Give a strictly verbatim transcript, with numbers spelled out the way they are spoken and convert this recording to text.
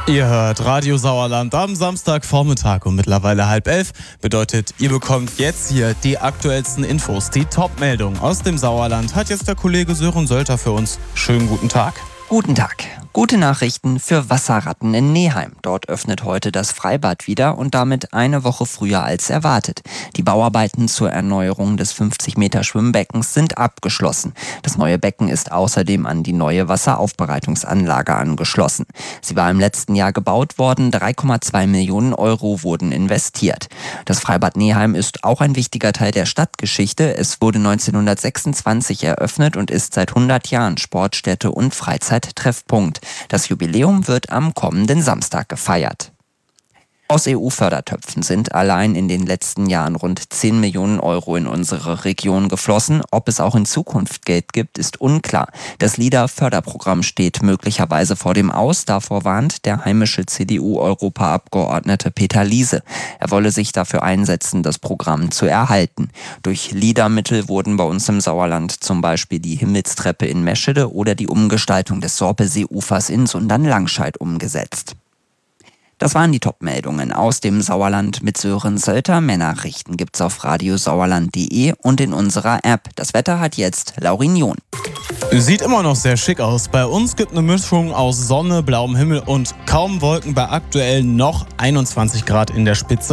Ihr hört Radio Sauerland am Samstagvormittag um mittlerweile halb elf. Bedeutet, ihr bekommt jetzt hier die aktuellsten Infos, die Top-Meldung aus dem Sauerland. Hat jetzt der Kollege Sören Sölter für uns. Schönen guten Tag. Guten Tag. Gute Nachrichten für Wasserratten in Neheim. Dort öffnet heute das Freibad wieder und damit eine Woche früher als erwartet. Die Bauarbeiten zur Erneuerung des fünfzig Meter Schwimmbeckens sind abgeschlossen. Das neue Becken ist außerdem an die neue Wasseraufbereitungsanlage angeschlossen. Sie war im letzten Jahr gebaut worden, drei Komma zwei Millionen Euro wurden investiert. Das Freibad Neheim ist auch ein wichtiger Teil der Stadtgeschichte. Es wurde neunzehnhundertsechsundzwanzig eröffnet und ist seit hundert Jahren Sportstätte und Freizeittreffpunkt. Das Jubiläum wird am kommenden Samstag gefeiert. Aus E U-Fördertöpfen sind allein in den letzten Jahren rund zehn Millionen Euro in unsere Region geflossen. Ob es auch in Zukunft Geld gibt, ist unklar. Das LEADER-Förderprogramm steht möglicherweise vor dem Aus. Davor warnt der heimische C D U-Europaabgeordnete Peter Liese. Er wolle sich dafür einsetzen, das Programm zu erhalten. Durch LEADER-Mittel wurden bei uns im Sauerland zum Beispiel die Himmelstreppe in Meschede oder die Umgestaltung des Sorpeseeufers in Sundern-Langscheid umgesetzt. Das waren die Top-Meldungen aus dem Sauerland mit Sören Sölter. Mehr Nachrichten gibt's auf radiosauerland punkt de und in unserer App. Das Wetter hat jetzt Laurin John. Sieht immer noch sehr schick aus. Bei uns gibt eine Mischung aus Sonne, blauem Himmel und kaum Wolken bei aktuell noch einundzwanzig Grad in der Spitze.